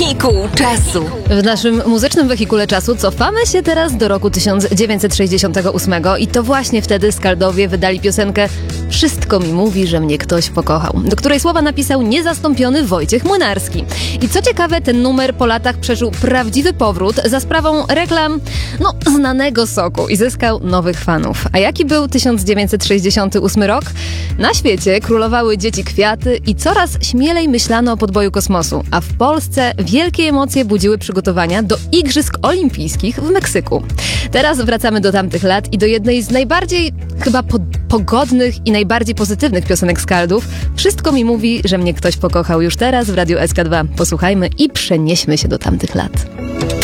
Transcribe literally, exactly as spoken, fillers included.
Wehikuł czasu. W naszym muzycznym wehikule czasu cofamy się teraz do roku tysiąc dziewięćset sześćdziesiątego ósmego i to właśnie wtedy Skaldowie wydali piosenkę Wszystko mi mówi, że mnie ktoś pokochał, do której słowa napisał niezastąpiony Wojciech Młynarski. I co ciekawe, ten numer po latach przeżył prawdziwy powrót za sprawą reklam, no, znanego soku i zyskał nowych fanów. A jaki był tysiąc dziewięćset sześćdziesiąty ósmy rok? Na świecie królowały dzieci kwiaty i coraz śmielej myślano o podboju kosmosu, a w Polsce wielkie emocje budziły przygotowania do Igrzysk Olimpijskich w Meksyku. Teraz wracamy do tamtych lat i do jednej z najbardziej chyba po- pogodnych i najbardziej pozytywnych piosenek Skaldów. Wszystko mi mówi, że mnie ktoś pokochał. Już teraz w Radiu S K dwa. Posłuchajmy i przenieśmy się do tamtych lat.